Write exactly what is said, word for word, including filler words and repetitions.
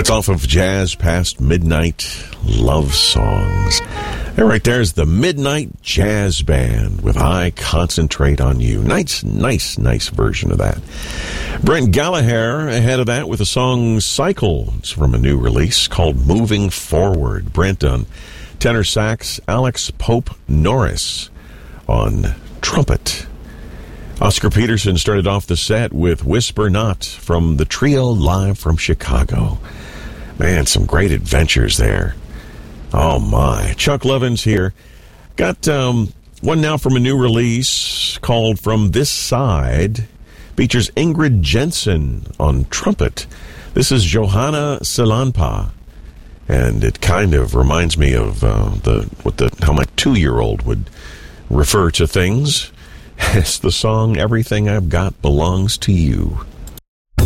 That's off of Jazz Past Midnight Love Songs. And right there's the Midnight Jazz Band with I Concentrate on You. Nice, nice, nice version of that. Brent Gallagher ahead of that with the song Cycle. It's from a new release called Moving Forward. Brent on tenor sax, Alex Pope Norris on trumpet. Oscar Peterson started off the set with Whisper Not from the trio live from Chicago. Man, some great adventures there. Oh, my. Chuck Lovins here. Got um, one now from a new release called From This Side. Features Ingrid Jensen on trumpet. This is Johanna Selanpa. And it kind of reminds me of uh, the what the how my two-year-old would refer to things. It's the song Everything I've Got Belongs to You.